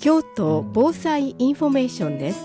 京都防災インフォメーションです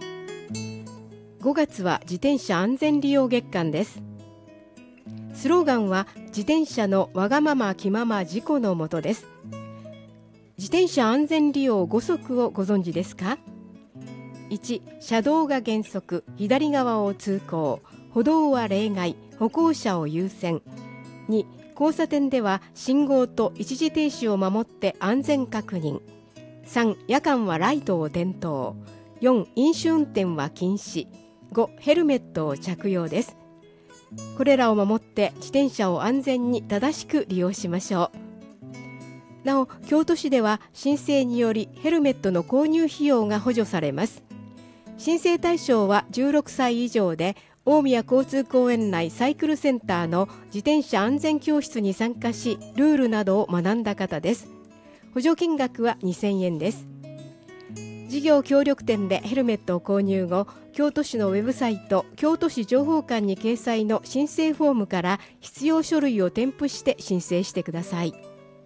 。5月は自転車安全利用月間です。スローガンは自転車のわがまま気まま事故のもとです。自転車安全利用5則をご存知ですか？ 1. 車道が原則、左側を通行、歩道は例外、歩行者を優先。 2. 交差点では信号と一時停止を守って安全確認。 3. 夜間はライトを点灯。 4. 飲酒運転は禁止。 5. ヘルメットを着用です。これらを守って自転車を安全に正しく利用しましょう。なお、京都市では申請によりヘルメットの購入費用が補助されます。申請対象は16歳以上で、大宮交通公園内サイクルセンターの自転車安全教室に参加し、ルールなどを学んだ方です。補助金額は2000円です。事業協力店でヘルメットを購入後、京都市のウェブサイト京都市情報館に掲載の申請フォームから必要書類を添付して申請してください。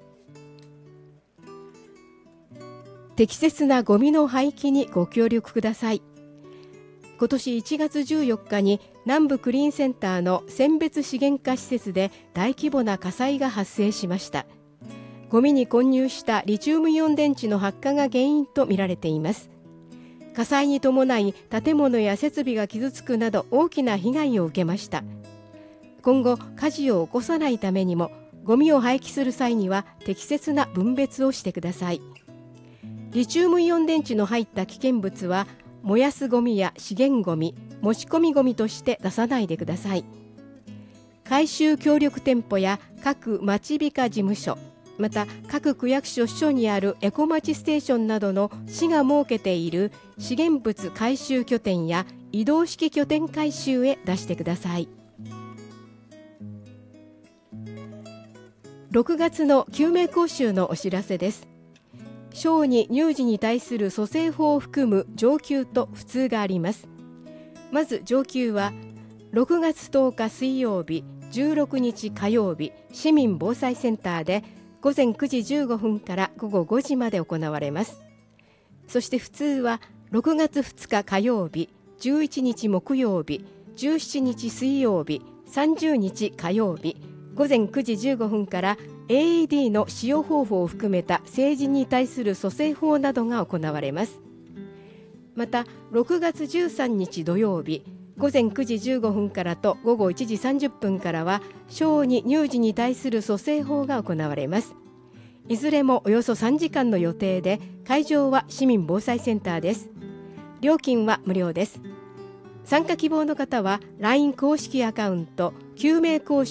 適切なゴミの廃棄にご協力ください。今年1月14日に南部クリーンセンターの選別資源化施設で大規模な火災が発生しました。ゴミに混入したリチウムイオン電池の発火が原因とみられています。火災に伴い建物や設備が傷つくなど大きな被害を受けました。今後火事を起こさないためにも、ゴミを廃棄する際には適切な分別をしてください。リチウムイオン電池の入った危険物は燃やすゴミや資源ゴミ、持ち込みゴミとして出さないでください。回収協力店舗や各町美化事務所、また各区役所所にあるエコまちステーションなどの市が設けている資源物回収拠点や移動式拠点回収へ出してください。6月の救命講習のお知らせです。小児乳児に対する蘇生法を含む上級と普通があります。まず上級は6月10日水曜日、16日火曜日、市民防災センターで午前9時15分から午後5時まで行われます。そして普通は6月2日火曜日、11日木曜日、17日水曜日、30日火曜日、午前9時15分から AED の使用方法を含めた成人に対する蘇生法などが行われます。また6月13日土曜日、午前9時15分からと午後1時30分からは小児乳児に対する蘇生法が行われます。いずれもおよそ3時間の予定で、会場は市民防災センターです。料金は無料です。参加希望の方は LINE 公式アカウント救命講習